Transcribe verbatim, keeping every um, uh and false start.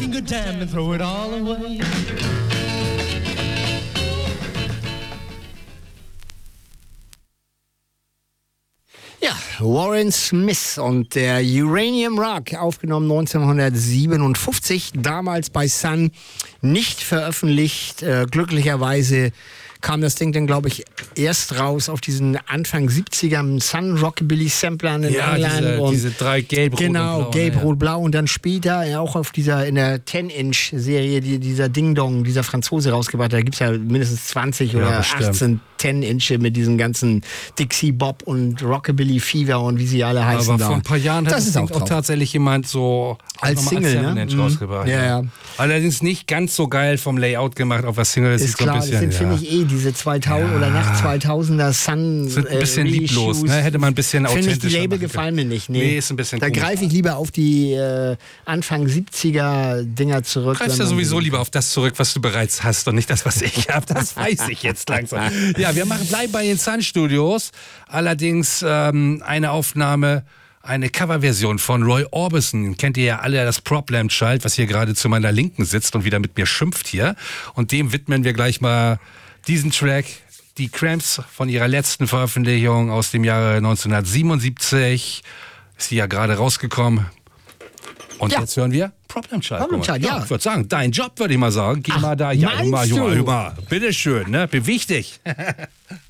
sing a damn and throw it all away. Ja, Warren Smith und der Uranium Rock, aufgenommen neunzehnhundertsiebenundfünfzig, damals bei Sun, nicht veröffentlicht. Äh, glücklicherweise kam das Ding dann, glaube ich, erst raus auf diesen Anfang siebziger Sun Rockabilly Samplern in ja, England. diese, und diese drei gelb, rot genau, und blau. gelb, ja. rot, blau und dann später ja auch auf dieser, in der zehn-Inch-Serie, die, dieser Ding Dong, dieser Franzose rausgebracht hat. Da gibt es ja mindestens zwanzig Ja, oder bestimmt. achtzehn zehn-Inche mit diesen ganzen Dixie Bob und Rockabilly Fever und wie sie alle heißen. Aber da. vor ein paar Jahren hat das das ist Ding auch, auch drauf. tatsächlich jemand so Als nochmal Single, als ne? Inch Mhm. rausgebracht. Ja, ja. Allerdings nicht ganz so geil vom Layout gemacht auf was Single. Das Ist sieht so klar, ein das bisschen, sind, ja. finde ich, eh diese zweitausend oder nach zweitausender Sun Sind ein bisschen äh, lieblos, ne? Hätte man ein bisschen Finde ich, die authentischer Label machen gefallen mir nicht. Nee, Nee, ist ein bisschen Da komisch. greife ich lieber auf die äh, Anfang siebziger Dinger zurück. Greifst ja wenn man- sowieso lieber auf das zurück, was du bereits hast und nicht das, was ich habe. Das weiß ich jetzt langsam. Ja, wir machen bleiben bei den Sun Studios. Allerdings ähm, eine Aufnahme, eine Coverversion von Roy Orbison. Kennt ihr ja alle, das Problem Child, was hier gerade zu meiner Linken sitzt und wieder mit mir schimpft hier. Und dem widmen wir gleich mal diesen Track. Die Cramps von ihrer letzten Veröffentlichung aus dem Jahre neunzehnhundertsiebenundsiebzig. Ist die ja gerade rausgekommen. Und Ja. jetzt hören wir Problem Child. Problem Guck mal. Child, ja. Ich würde sagen, dein Job, würde ich mal sagen. Geh mal da. Ja, meinst Junge, Junge, du? Junge. Bitteschön, ne? Beweg dich.